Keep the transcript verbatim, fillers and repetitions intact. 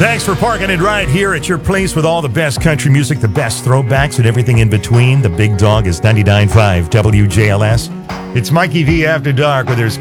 Thanks for parking it right here at your place with all the best country music, the best throwbacks, and everything in between. The big dog is ninety-nine point five W J L S. It's Mikey V After Dark, where there's